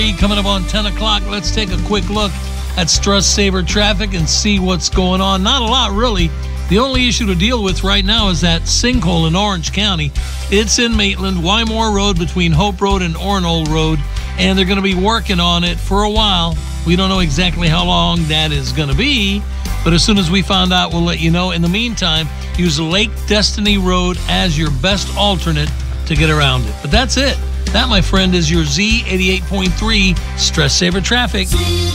88.3 coming up on 10 o'clock. Let's take a quick look at Stress Saver traffic and see what's going on. Not a lot, really. The only issue to deal with right now is that sinkhole in Orange County. It's in Maitland, Wymore Road between Hope Road and Ornold Road, and they're going to be working on it for a while. We don't know exactly how long that is going to be, but as soon as we find out, we'll let you know. In the meantime, use Lake Destiny Road as your best alternate to get around it. But that's it. That, my friend, is your Z88.3 Stress Saver traffic.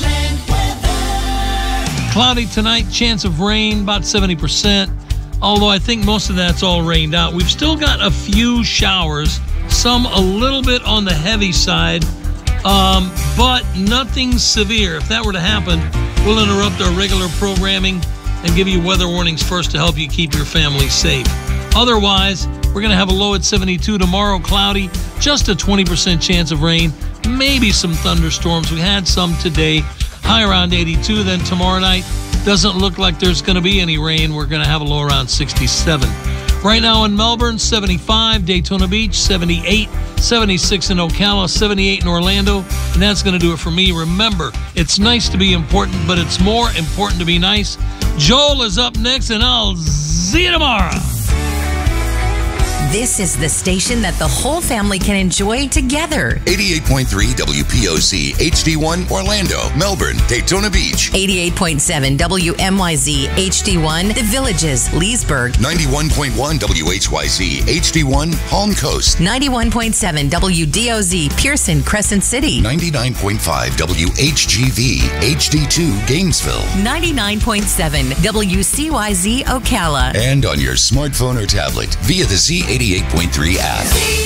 Cloudy tonight, chance of rain, about 70%, although I think most of that's all rained out. We've still got a few showers, some a little bit on the heavy side, but nothing severe. If that were to happen, we'll interrupt our regular programming and give you weather warnings first to help you keep your family safe. Otherwise, we're going to have a low at 72 tomorrow, cloudy, just a 20% chance of rain, maybe some thunderstorms. We had some today. High around 82, then tomorrow night, doesn't look like there's going to be any rain. We're going to have a low around 67. Right now in Melbourne, 75, Daytona Beach, 78, 76 in Ocala, 78 in Orlando, and that's going to do it for me. Remember, it's nice to be important, but it's more important to be nice. Joel is up next, and I'll see you tomorrow. This is the station that the whole family can enjoy together. 88.3 WPOC HD1 Orlando, Melbourne, Daytona Beach. 88.7 WMYZ HD1 The Villages, Leesburg. 91.1 WHYZ HD1 Palm Coast. 91.7 WDOZ Pearson, Crescent City. 99.5 WHGV HD2 Gainesville. 99.7 WCYZ Ocala. And on your smartphone or tablet via the Z88.3 app.